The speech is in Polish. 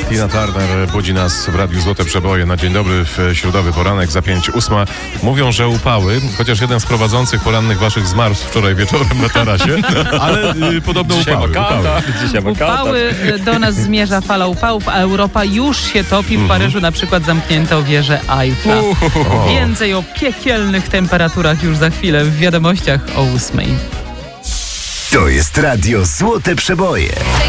Tina Turner budzi nas w Radiu Złote Przeboje na dzień dobry w środowy poranek za 5:08. Mówią, że upały, chociaż jeden z prowadzących porannych waszych zmarł wczoraj wieczorem na tarasie, ale podobno upały. Upały, do nas zmierza fala upałów, a Europa już się topi. W Paryżu na przykład zamknięto wieżę Eiffla. Więcej o piekielnych temperaturach już za chwilę w wiadomościach o 8:00. To jest Radio Złote Przeboje.